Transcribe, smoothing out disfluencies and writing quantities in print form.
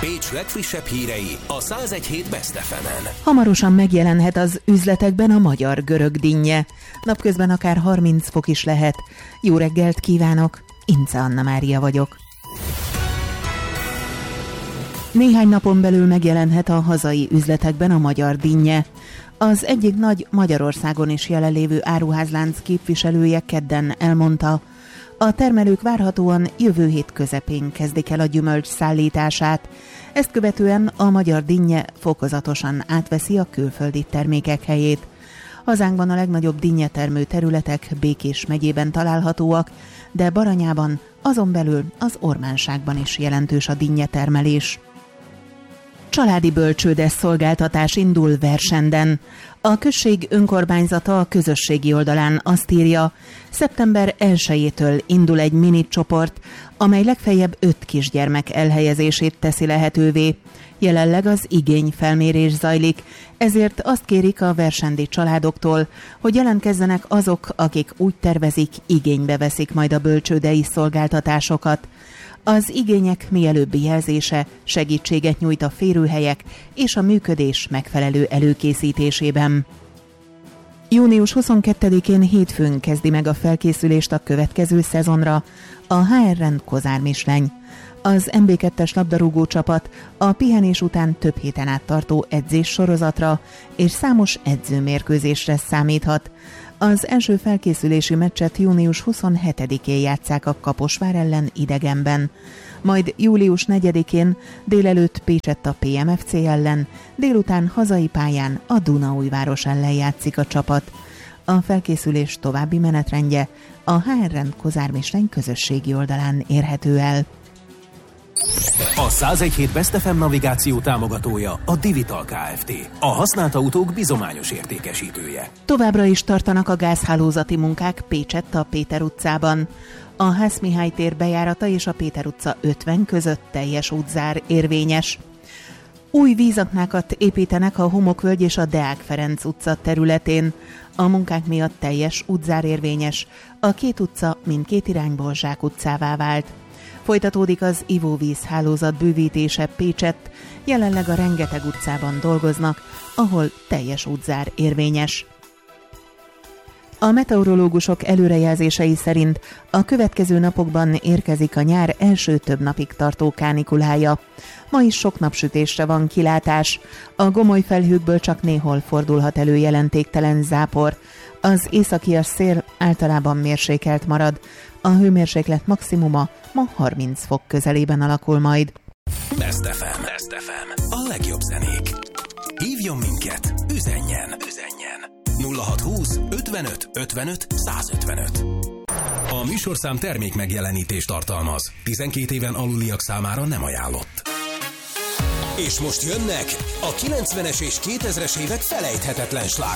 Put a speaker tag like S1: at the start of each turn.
S1: Pécs legfrissebb hírei a 101.7 Best FM-en.
S2: Hamarosan megjelenhet az üzletekben a magyar-görög dinnye. Napközben akár 30 fok is lehet. Jó reggelt kívánok! Ince Anna Mária vagyok. Néhány napon belül megjelenhet a hazai üzletekben a magyar dinnye. Az egyik nagy Magyarországon is jelenlévő áruházlánc képviselője kedden elmondta, a termelők várhatóan jövő hét közepén kezdik el a gyümölcs szállítását. Ezt követően a magyar dinnye fokozatosan átveszi a külföldi termékek helyét. Hazánkban a legnagyobb dinnyetermő területek Békés megyében találhatóak, de Baranyában, azon belül az Ormánságban is jelentős a dinnyetermelés. Családi bölcsődes szolgáltatás indul Versenden. A község önkormányzata a közösségi oldalán azt írja, szeptember 1-től indul egy mini csoport, amely legfeljebb 5 kisgyermek elhelyezését teszi lehetővé. Jelenleg az igényfelmérés zajlik, ezért azt kérik a versendi családoktól, hogy jelentkezzenek azok, akik úgy tervezik, igénybe veszik majd a bölcsődei szolgáltatásokat. Az igények mielőbbi jelzése segítséget nyújt a férőhelyek és a működés megfelelő előkészítésében. Június 22-én hétfőn kezdi meg a felkészülést a következő szezonra a HR Rend Kozár Misleny. Az MB2-es labdarúgó csapat a pihenés után több héten át tartó edzés sorozatra és számos edzőmérkőzésre számíthat. Az első felkészülési meccset június 27-én játsszák a Kaposvár ellen idegenben, majd július 4-én délelőtt Pécsett a PMFC ellen, délután hazai pályán a Dunaújváros ellen játszik a csapat. A felkészülés további menetrendje a HR Rend Kozár Misleny közösségi oldalán érhető el.
S1: A 101.7 Best FM navigáció támogatója a Divital Kft. A használt autók bizományos értékesítője.
S2: Továbbra is tartanak a gázhálózati munkák Pécsett a Péter utcában. A Hász Mihály tér bejárata és a Péter utca 50 között teljes útzár érvényes. Új vízaknákat építenek a Homokvölgy és a Deák Ferenc utca területén. A munkák miatt teljes útzár érvényes. A két utca mindkét irányból zsákutcává vált. Folytatódik az ivóvíz hálózat bővítése Pécsett, jelenleg a Rengeteg utcában dolgoznak, ahol teljes útzár érvényes. A meteorológusok előrejelzései szerint a következő napokban érkezik a nyár első több napig tartó kánikulája. Ma is sok napsütésre van kilátás, a gomoly felhőkből csak néhol fordulhat elő jelentéktelen zápor. Az északias szél általában mérsékelt marad, a hőmérséklet maximuma ma 30 fok közelében alakul majd.
S1: Best FM. Best FM. A legjobb zenék. Hívjon minket, üzenjen. 0620 55 55 155. A műsorszám termék megjelenítést tartalmaz. 12 éven aluliak számára nem ajánlott. És most jönnek a 90-es és 2000-es évek felejthetetlen slágerei.